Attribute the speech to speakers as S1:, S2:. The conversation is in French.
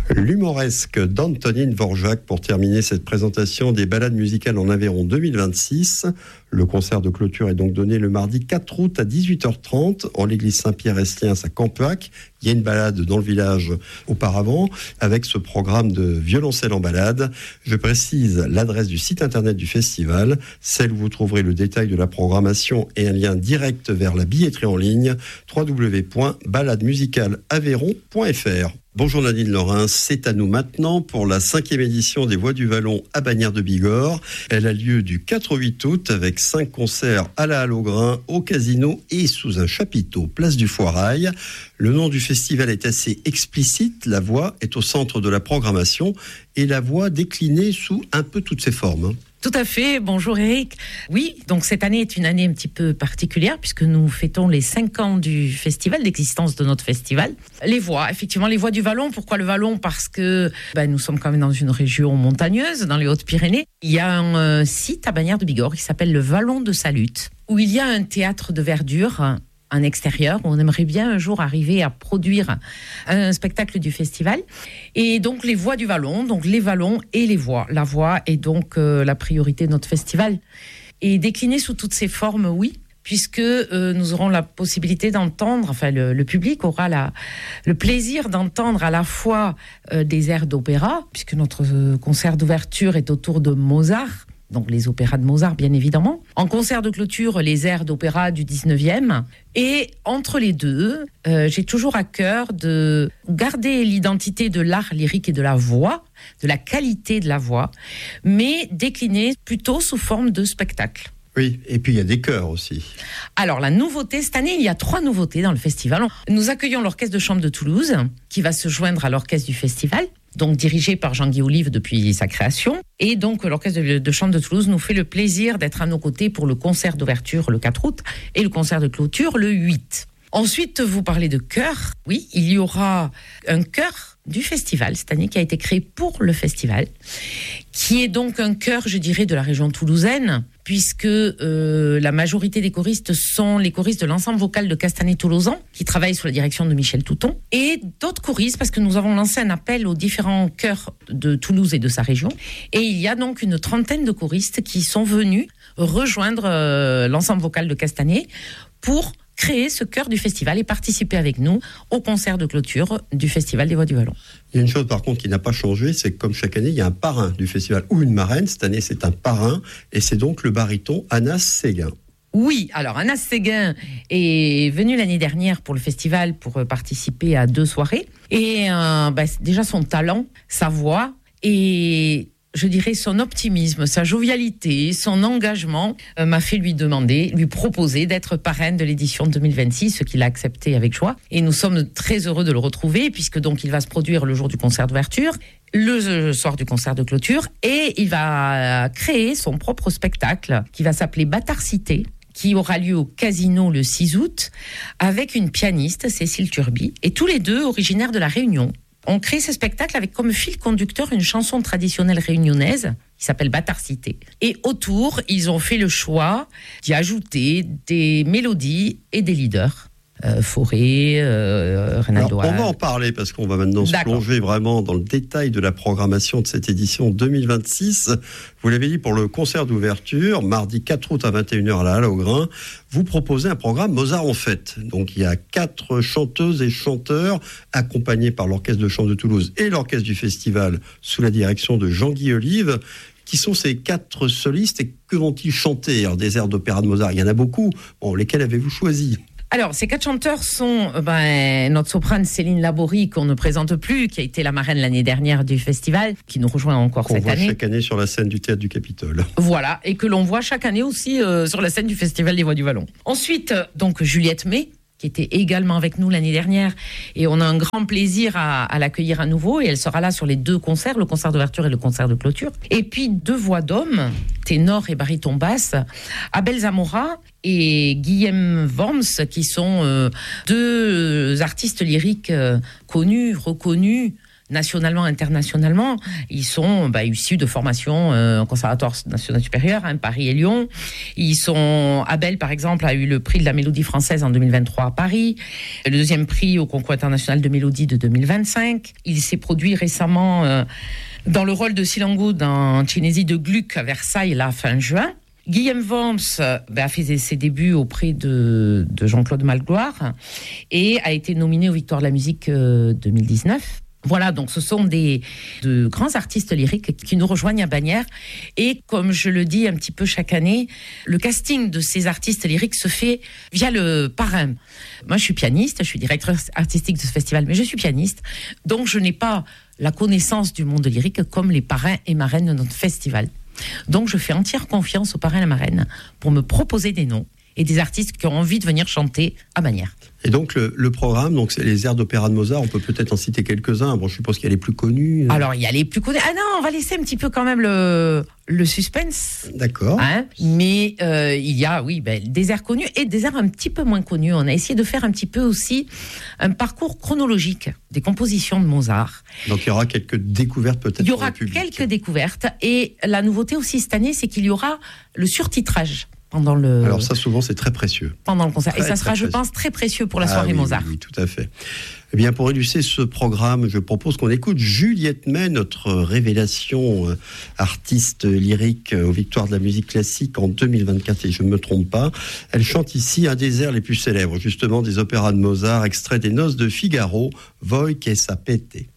S1: L'humoresque d'Antonin Dvorak pour terminer cette présentation des balades musicales en Aveyron 2026. Le concert de clôture est donc donné le mardi 4 août à 18h30 en l'église Saint-Pierre-Estiens à Campac. Il y a une balade dans le village auparavant avec ce programme de violoncelle en balade. Je précise l'adresse du site internet du festival, celle où vous trouverez le détail de la programmation et un lien direct vers la billetterie en ligne www.balademusicaleaveyron.fr. Bonjour Nadine Lorrain, c'est à nous maintenant pour la 5e édition des Voix du Vallon à Bagnères de Bigorre. Elle a lieu du 4 au 8 août avec 5 concerts à la Halle au Grain, au Casino et sous un chapiteau, place du Foirail. Le nom du festival est assez explicite, la voix est au centre de la programmation et la voix déclinée sous un peu toutes ses formes.
S2: Tout à fait, bonjour Eric. Oui, donc cette année est une année un petit peu particulière puisque nous fêtons les 5 ans du festival, d'existence de notre festival. Les voix, effectivement, les voix du Vallon. Pourquoi le Vallon ? Parce que nous sommes quand même dans une région montagneuse, dans les Hautes-Pyrénées. Il y a un site à Bagnères de Bigorre qui s'appelle le Vallon de Salut, où il y a un théâtre de verdure en extérieur, où on aimerait bien un jour arriver à produire un spectacle du festival. Et donc les voix du Vallon, donc les vallons et les voix. La voix est donc la priorité de notre festival. Et déclinée sous toutes ses formes, oui, puisque nous aurons la possibilité d'entendre, enfin le public aura le plaisir d'entendre à la fois des airs d'opéra, puisque notre concert d'ouverture est autour de Mozart, donc les opéras de Mozart, bien évidemment. En concert de clôture, les airs d'opéra du 19e. Et entre les deux, j'ai toujours à cœur de garder l'identité de l'art lyrique et de la voix, de la qualité de la voix, mais déclinée plutôt sous forme de spectacle.
S1: Oui, et puis il y a des chœurs aussi.
S2: Alors la nouveauté, cette année, il y a 3 nouveautés dans le festival. Nous accueillons l'Orchestre de Chambre de Toulouse, qui va se joindre à l'Orchestre du Festival, donc dirigé par Jean-Guy Olive depuis sa création. Et donc l'Orchestre de Chambre de Toulouse nous fait le plaisir d'être à nos côtés pour le concert d'ouverture le 4 août et le concert de clôture le 8. Ensuite, vous parlez de chœur. Oui, il y aura un chœur du festival cette année qui a été créé pour le festival, qui est donc un chœur, je dirais, de la région toulousaine, puisque la majorité des choristes sont les choristes de l'ensemble vocal de Castanet-Tolosan, qui travaillent sous la direction de Michel Touton, et d'autres choristes, parce que nous avons lancé un appel aux différents chœurs de Toulouse et de sa région, et il y a donc une 30aine de choristes qui sont venus rejoindre l'ensemble vocal de Castanet pour créer ce chœur du festival et participer avec nous au concert de clôture du Festival des Voix du Vallon.
S1: Il y a une chose par contre qui n'a pas changé, c'est que comme chaque année, il y a un parrain du festival ou une marraine. Cette année, c'est un parrain et c'est donc le baryton Anas Séguin.
S2: Oui, alors Anas Séguin est venu l'année dernière pour le festival pour participer à 2 soirées. Et déjà son talent, sa voix et je dirais son optimisme, sa jovialité, son engagement m'a fait lui proposer d'être parraine de l'édition 2026, ce qu'il a accepté avec joie. Et nous sommes très heureux de le retrouver puisque donc il va se produire le jour du concert d'ouverture, le soir du concert de clôture et il va créer son propre spectacle qui va s'appeler Bâtard-Cité, qui aura lieu au Casino le 6 août avec une pianiste, Cécile Turby, et tous les deux originaires de La Réunion. On crée ce spectacle avec comme fil conducteur une chanson traditionnelle réunionnaise qui s'appelle Bâtard-Cité. Et autour, ils ont fait le choix d'y ajouter des mélodies et des leaders. Fauré, Reynaldo.
S1: Alors, on va en parler parce qu'on va maintenant se plonger vraiment dans le détail de la programmation de cette édition 2026. Vous l'avez dit, pour le concert d'ouverture, mardi 4 août à 21h à la Halle au Grain, vous proposez un programme Mozart en fête. Donc il y a 4 chanteuses et chanteurs accompagnés par l'Orchestre de Chambre de Toulouse et l'Orchestre du Festival sous la direction de Jean-Guy Olive. Qui sont ces 4 solistes et que vont-ils chanter ? Alors, des airs d'opéra de Mozart, il y en a beaucoup. Bon, lesquels avez-vous choisi ?
S2: Alors, ces 4 chanteurs sont notre soprane Céline Laborie, qu'on ne présente plus, qui a été la marraine l'année dernière du festival, qui nous rejoint encore cette année.
S1: Qu'on voit chaque année sur la scène du Théâtre du Capitole.
S2: Voilà, et que l'on voit chaque année aussi sur la scène du Festival des Voix du Vallon. Ensuite, donc Juliette May, qui était également avec nous l'année dernière, et on a un grand plaisir à l'accueillir à nouveau, et elle sera là sur les 2 concerts, le concert d'ouverture et le concert de clôture. Et puis 2 voix d'hommes, ténor et baryton basse, Abel Zamora et Guillaume Worms, qui sont 2 artistes lyriques connus, reconnus, nationalement, internationalement. Ils sont issus de formations conservatoire national supérieur, Paris et Lyon. Abel, par exemple, a eu le prix de la Mélodie française en 2023 à Paris, le deuxième prix au concours international de mélodie de 2025. Il s'est produit récemment dans le rôle de Silango dans Cinesi de Gluck à Versailles, là, fin juin. Guillaume Worms a fait ses débuts auprès de Jean-Claude Malgloire et a été nominé aux Victoires de la musique 2019. Voilà, donc ce sont de grands artistes lyriques qui nous rejoignent à Bagnères. Et comme je le dis un petit peu chaque année, le casting de ces artistes lyriques se fait via le parrain. Moi, je suis pianiste, je suis directrice artistique de ce festival, mais je suis pianiste. Donc, je n'ai pas la connaissance du monde lyrique comme les parrains et marraines de notre festival. Donc, je fais entière confiance aux parrains et marraines pour me proposer des noms et des artistes qui ont envie de venir chanter à Bagnères.
S1: Et donc, le programme, donc c'est les airs d'opéra de Mozart. On peut peut-être en citer quelques-uns. Bon, je suppose qu'il y a les plus connus.
S2: Alors, il y a les plus connus. Ah non, on va laisser un petit peu quand même le suspense.
S1: D'accord.
S2: Mais il y a, des airs connus et des airs un petit peu moins connus. On a essayé de faire un petit peu aussi un parcours chronologique des compositions de Mozart.
S1: Donc, il y aura quelques découvertes peut-être.
S2: Il y aura quelques découvertes. Et la nouveauté aussi cette année, c'est qu'il y aura le surtitrage.
S1: Alors ça, souvent, c'est très précieux.
S2: Pendant le concert. Et ça sera, je pense, très précieux pour la soirée Mozart.
S1: Oui, tout à fait. Eh bien, pour illustrer ce programme, je propose qu'on écoute Juliette May, notre révélation artiste lyrique aux Victoires de la musique classique en 2024, et je ne me trompe pas. Elle chante ici un des airs les plus célèbres, justement, des opéras de Mozart, extrait des Noces de Figaro, Voi che sapete.